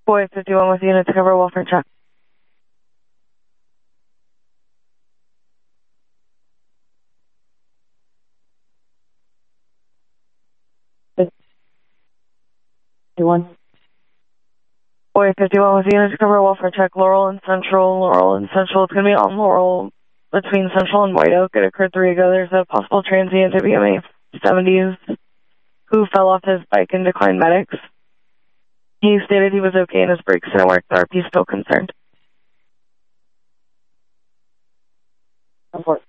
Boy 51 with unit to cover welfare check. Boy 51 with unit to cover welfare check. Laurel and Central. It's going to be on Laurel between Central and White Oak. It occurred 3 ago. There's a possible transient to BMA 70s who fell off his bike and declined medics. He stated he was okay and his brakes didn't work. The RP is still concerned. Report.